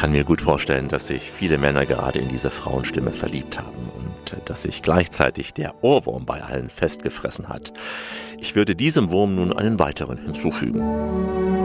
kann mir gut vorstellen, dass sich viele Männer gerade in diese Frauenstimme verliebt haben und dass sich gleichzeitig der Ohrwurm bei allen festgefressen hat. Ich würde diesem Wurm nun einen weiteren hinzufügen.